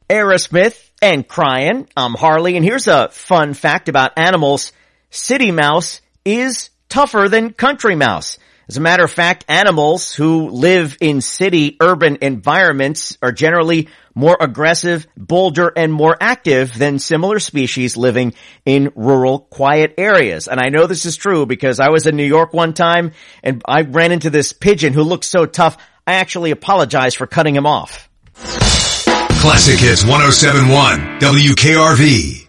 Aerosmith and Crying. I'm Harley, and here's a fun fact about animals. City mouse is tougher than country mouse. As a matter of fact, animals who live in city, urban environments are generally more aggressive, bolder, and more active than similar species living in rural, quiet areas. And I know this is true because I was in New York one time and I ran into this pigeon who looked so tough, I actually apologized for cutting him off. Classic Hits 107.1 WKRV.